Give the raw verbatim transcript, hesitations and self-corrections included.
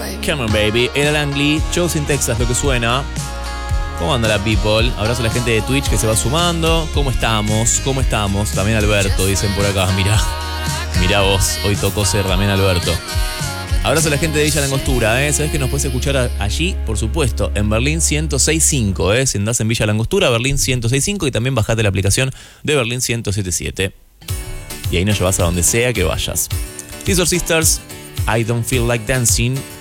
Come on, baby. Era Langley, Shows in Texas, lo que suena. ¿Cómo anda la people? Abrazo a la gente de Twitch que se va sumando. ¿Cómo estamos? ¿Cómo estamos? También Alberto, dicen por acá. Mirá, mirá vos. Hoy tocó ser también Alberto. Abrazo a la gente de Villa Langostura, ¿eh? ¿Sabés que nos puedes escuchar a- allí? Por supuesto, en Berlín ciento seis punto cinco, ¿eh? Si andás en Villa Langostura, Berlín ciento seis punto cinco y también bajate la aplicación de Berlín ciento siete punto siete. Y ahí nos llevas a donde sea que vayas. Scissor Sisters, I Don't Feel Like Dancing.